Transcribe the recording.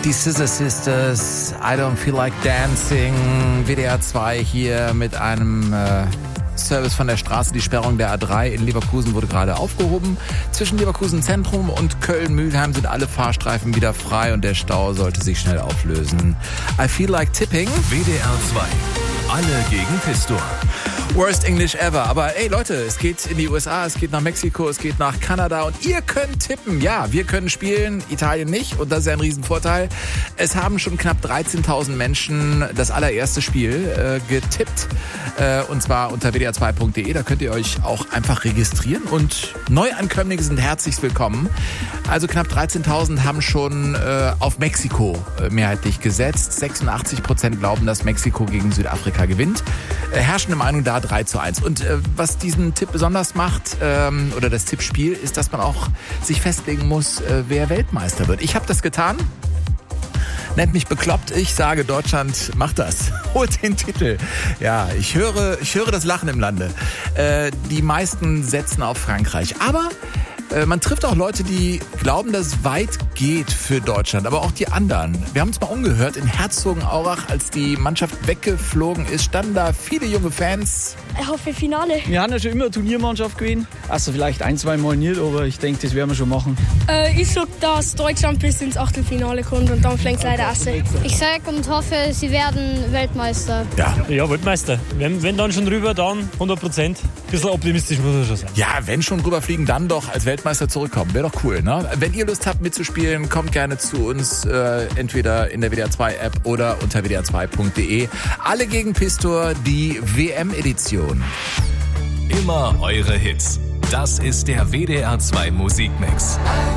Die Scissor Sisters, I Don't Feel Like Dancing, WDR 2 hier mit einem Service von der Straße. Die Sperrung der A3 in Leverkusen wurde gerade aufgehoben. Zwischen Leverkusen Zentrum und Köln-Mülheim sind alle Fahrstreifen wieder frei und der Stau sollte sich schnell auflösen. I Feel Like Tipping. WDR 2. Alle gegen Pistor. Worst English ever. Aber ey Leute, es geht in die USA, es geht nach Mexiko, es geht nach Kanada und ihr könnt tippen. Ja, wir können spielen, Italien nicht und das ist ja ein Riesenvorteil. Es haben schon knapp 13.000 Menschen das allererste Spiel getippt und zwar unter wdr2.de. Da könnt ihr euch auch einfach registrieren und Neuankömmlinge sind herzlich willkommen. Also knapp 13.000 haben schon auf Mexiko mehrheitlich gesetzt. 86% glauben, dass Mexiko gegen Südafrika gewinnt. Herrschende Meinung da 3:1. Und was diesen Tipp besonders macht, oder das Tippspiel, ist, dass man auch sich festlegen muss, wer Weltmeister wird. Ich habe das getan. Nennt mich bekloppt, ich sage, Deutschland macht das. Holt den Titel. Ja, ich höre das Lachen im Lande. Die meisten setzen auf Frankreich. Aber man trifft auch Leute, die glauben, dass es weit geht für Deutschland, aber auch die anderen. Wir haben uns mal umgehört in Herzogenaurach, als die Mannschaft weggeflogen ist, standen da viele junge Fans. Ich hoffe Finale. Wir haben ja schon immer Turniermannschaft gewesen. Also vielleicht 1-2 Mal nicht, aber ich denke, das werden wir schon machen. Ich sag, dass Deutschland bis ins Achtelfinale kommt und dann fliegt leider Asse. Ich sage und hoffe, sie werden Weltmeister. Ja, Weltmeister. Wenn dann schon rüber, dann 100%. Ein bisschen optimistisch muss man schon sein. Ja, wenn schon rüberfliegen, dann doch als Weltmeister zurückkommen. Wäre doch cool, ne? Wenn ihr Lust habt mitzuspielen, kommt gerne zu uns, entweder in der WDR 2 App oder unter wdr2.de. Alle gegen Pistor, die WM-Edition. Immer eure Hits. Das ist der WDR 2 Musikmix.